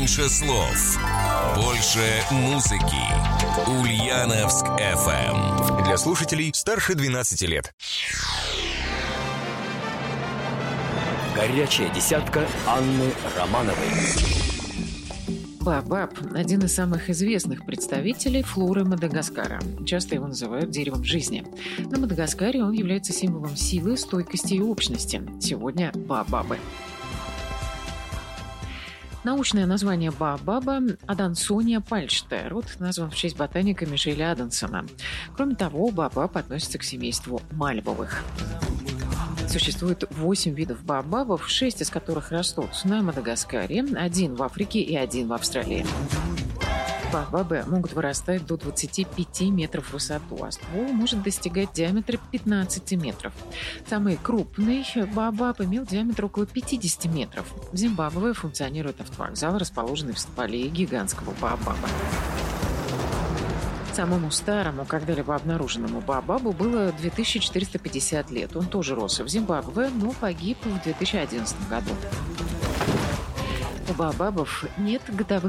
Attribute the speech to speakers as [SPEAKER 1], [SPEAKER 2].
[SPEAKER 1] Меньше слов, больше музыки. Ульяновск FM. Для слушателей старше 12 лет.
[SPEAKER 2] Горячая десятка Анны Романовой.
[SPEAKER 3] Баобаб – один из самых известных представителей флоры Мадагаскара. Часто его называют деревом жизни. На Мадагаскаре он является символом силы, стойкости и общности. Сегодня баобабы. Научное название баобаба – Адансония пальчатая. Род назван в честь ботаника Мишеля Адансона. Кроме того, баобаб относится к семейству мальвовых. Существует 8 видов баобабов, 6 из которых растут на Мадагаскаре, 1 в Африке и 1 в Австралии. Баобабы могут вырастать до 25 метров в высоту, а ствол может достигать диаметра 15 метров. Самый крупный баобаб имел диаметр около 50 метров. В Зимбабве функционирует автовокзал, расположенный в стволе гигантского баобаба. Самому старому, когда-либо обнаруженному баобабу было 2450 лет. Он тоже рос в Зимбабве, но погиб в 2011 году. У баобабов нет годовых